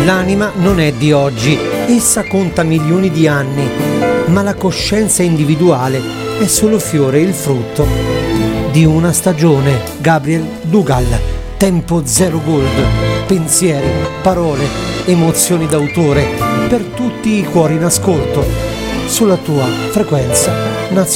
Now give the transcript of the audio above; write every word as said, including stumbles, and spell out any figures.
L'anima non è di oggi, essa conta milioni di anni, ma la coscienza individuale è solo fiore e il frutto di una stagione. Gabriel Dugal, Tempo Zero Gold, pensieri, parole, emozioni d'autore per tutti i cuori in ascolto sulla tua frequenza nazionale.